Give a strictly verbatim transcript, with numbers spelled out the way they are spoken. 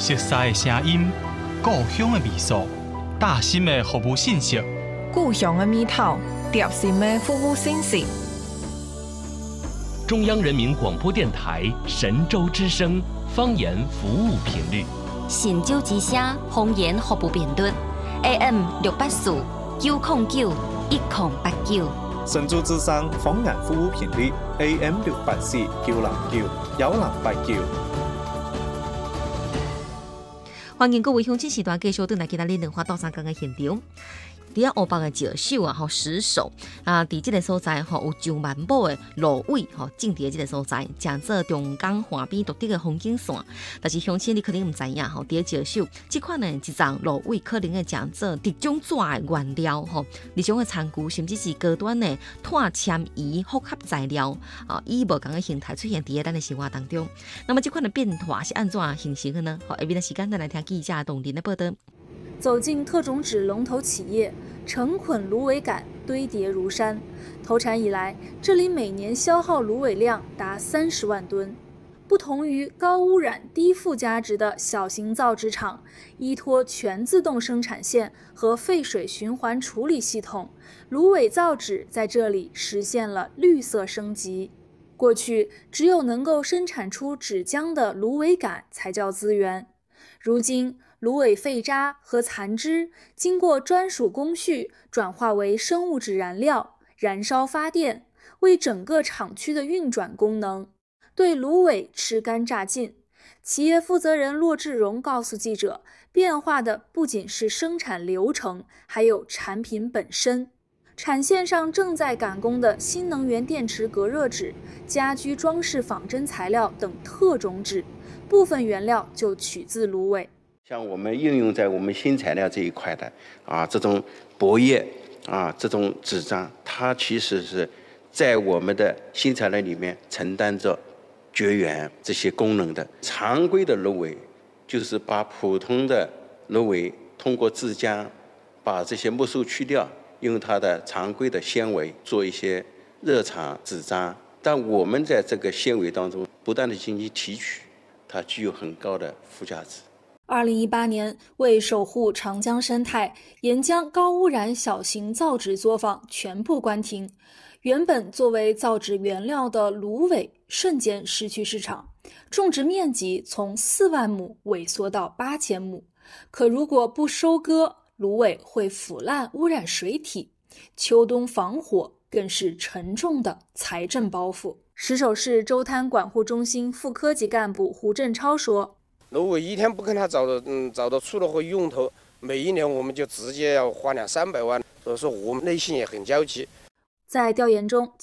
熟悉的声音，故乡的味素，大心的服务信息， 故乡的味道，贴心的服务信息。 中央人民广播电台神州之声方言服务频率， 神州之声方言服务频率 A M 六八四九零九一零八九。 神州之声方言服务频率 A M 六八四九零九一零八九。 欢迎各位乡亲时段继续回来今仔日两花到三更的现场。伫啊湖北的石首啊，吼石首啊，伫即个所在吼有上万亩的芦苇吼，种伫即个所在，正做中港岸边独特的风景线。但是乡亲你可能唔知影吼，伫石首即款呢一丛芦苇可能会正做特种纸的原料吼，而种的残具甚至是高端的碳纤维复合材料啊，以无同的形态出现伫咱的生活当中。那么即款的变化是按怎形成的呢？好，下面的时间咱来听记者董林的报道。 走进特种纸龙头企业，成捆芦苇杆堆叠如山。投产以来，这里每年消耗芦苇量达三十万吨。不同于高污染、低附加值的小型造纸厂，依托全自动生产线和废水循环处理系统，芦苇造纸在这里实现了绿色升级。过去，只有能够生产出纸浆的芦苇杆才叫资源，如今，芦苇废渣和残枝经过专属工序转化为生物质燃料，燃烧发电，为整个厂区的运转功能。对芦苇吃干榨净，企业负责人骆志荣告诉记者，变化的不仅是生产流程，还有产品本身。产线上正在赶工的新能源电池隔热纸、家居装饰仿真材料等特种纸，部分原料就取自芦苇。 像我们应用在我们新材料这一块的啊，这种薄叶啊，这种纸张，它其实是在我们的新材料里面承担着绝缘这些功能的。常规的芦苇就是把普通的芦苇通过制浆，把这些木素去掉，用它的常规的纤维做一些热场纸张。但我们在这个纤维当中不断的进行提取，它具有很高的附加值。 二零一八年，为守护长江生态，沿江高污染小型造纸作坊全部关停。原本作为造纸原料的芦苇瞬间失去市场，种植面积从四万亩萎缩到八千亩。可如果不收割，芦苇会腐烂污染水体，秋冬防火更是沉重的财政包袱。石首市周滩管护中心副科级干部胡振超说， 芦苇一天不跟它找到嗯找到出路和用头，每一年我们就直接要花两三百万，所以说我们内心也很焦急。 在调研中，